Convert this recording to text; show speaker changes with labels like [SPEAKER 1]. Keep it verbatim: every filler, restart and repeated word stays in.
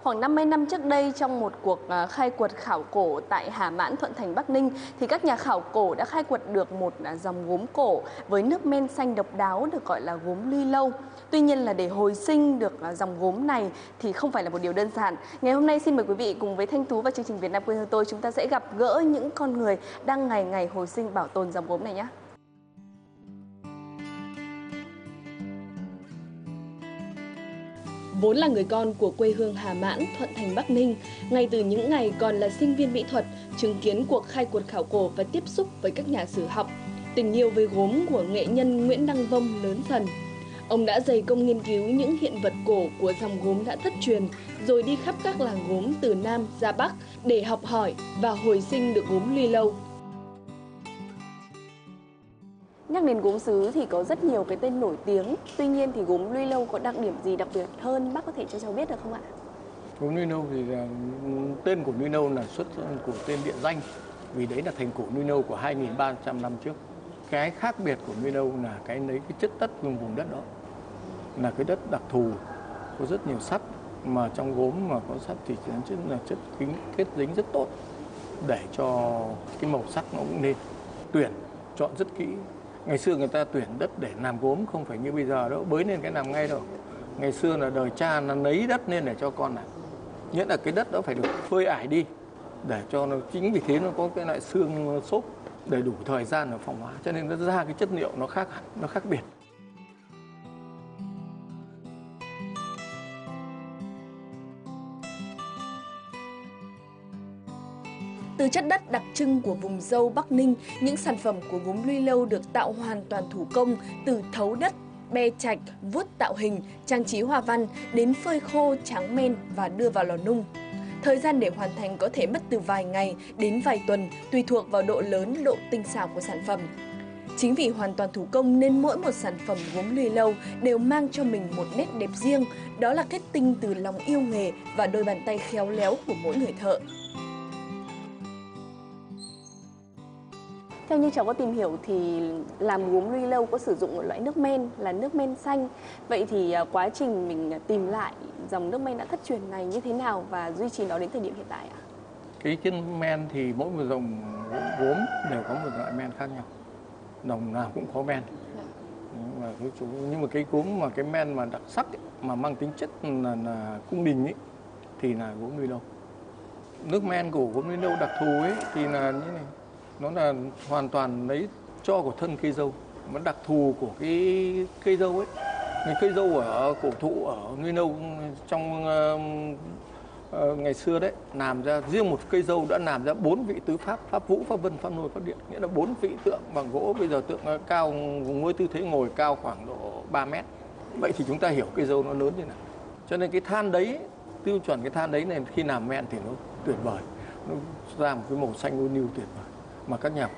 [SPEAKER 1] Khoảng năm mươi năm trước đây, trong một cuộc à, khai quật khảo cổ tại Hà Mãn, Thuận Thành, Bắc Ninh, thì các nhà khảo cổ đã khai quật được một à, dòng gốm cổ với nước men xanh độc đáo được gọi là gốm Luy Lâu. Tuy nhiên là để hồi sinh được à, dòng gốm này thì không phải là một điều đơn giản. Ngày hôm nay xin mời quý vị cùng với Thanh Tú và chương trình Việt Nam quê hương tôi, chúng ta sẽ gặp gỡ những con người đang ngày ngày hồi sinh bảo tồn dòng gốm này nhé. Vốn là người con của quê hương Hà Mãn, Thuận Thành, Bắc Ninh, ngay từ những ngày còn là sinh viên mỹ thuật, chứng kiến cuộc khai quật khảo cổ và tiếp xúc với các nhà sử học, tình yêu với gốm của nghệ nhân Nguyễn Đăng Vông lớn dần. Ông đã dày công nghiên cứu những hiện vật cổ của dòng gốm đã thất truyền, rồi đi khắp các làng gốm từ Nam ra Bắc để học hỏi và hồi sinh được gốm Luy Lâu. Nhắc đến gốm sứ thì có rất nhiều cái tên nổi tiếng. Tuy nhiên thì gốm Luy Lâu có đặc điểm gì đặc biệt hơn, bác có thể cho cháu biết được không ạ?
[SPEAKER 2] Gốm Luy Lâu thì là, tên của Luy Lâu là xuất của tên địa danh, vì đấy là thành cổ Luy Lâu của hai nghìn ba trăm năm trước. Cái khác biệt của Luy Lâu là cái lấy cái chất đất vùng vùng đất đó, là cái đất đặc thù, có rất nhiều sắt, mà trong gốm mà có sắt thì chất là chất kính kết dính rất tốt, để cho cái màu sắc nó cũng nên. Tuyển chọn rất kỹ. Ngày xưa người ta tuyển đất để làm gốm không phải như bây giờ đâu, bới lên cái làm ngay đâu. Ngày xưa là đời cha nó lấy đất lên để cho con làm. Nghĩa là cái đất đó phải được phơi ải đi, để cho nó, chính vì thế nó có cái loại xương xốp để đủ thời gian ở phòng hóa, cho nên nó ra cái chất liệu nó khác nó khác biệt.
[SPEAKER 1] Từ chất đất đặc trưng của vùng Dâu Bắc Ninh, những sản phẩm của gốm Luy Lâu được tạo hoàn toàn thủ công, từ thấu đất, be chạch, vuốt tạo hình, trang trí hoa văn đến phơi khô, tráng men và đưa vào lò nung. Thời gian để hoàn thành có thể mất từ vài ngày đến vài tuần, tùy thuộc vào độ lớn, độ tinh xảo của sản phẩm. Chính vì hoàn toàn thủ công nên mỗi một sản phẩm gốm Luy Lâu đều mang cho mình một nét đẹp riêng, đó là kết tinh từ lòng yêu nghề và đôi bàn tay khéo léo của mỗi người thợ. Theo như cháu có tìm hiểu thì làm gốm Luy Lâu có sử dụng một loại nước men là nước men xanh. Vậy thì quá trình mình tìm lại dòng nước men đã thất truyền này như thế nào và duy trì nó đến thời điểm hiện tại ạ?
[SPEAKER 2] Cái chân men thì mỗi một dòng gốm đều có một loại men khác nhau. Dòng nào cũng có men. Nhưng mà, nhưng mà cái gốm mà cái men mà đặc sắc ấy, mà mang tính chất là, là cung đình ấy, thì là gốm Luy Lâu. Nước men của gốm Luy Lâu đặc thù ấy thì là như này. Nó là hoàn toàn lấy tro của thân cây dâu, mà đặc thù của cái cây dâu ấy. Cái cây dâu ở cổ thụ ở Luy Lâu trong uh, uh, ngày xưa đấy, làm ra riêng một cây dâu đã làm ra bốn vị tứ pháp: pháp vũ, pháp vân, pháp nôi, pháp điện. Nghĩa là bốn vị tượng bằng gỗ. Bây giờ tượng cao với tư thế ngồi cao khoảng độ ba mét. Vậy thì chúng ta hiểu cây dâu nó lớn như nào. Cho nên cái than đấy, tiêu chuẩn cái than đấy này khi làm men thì nó tuyệt vời, nó ra một cái màu xanh ô liu tuyệt vời. Mà các nhà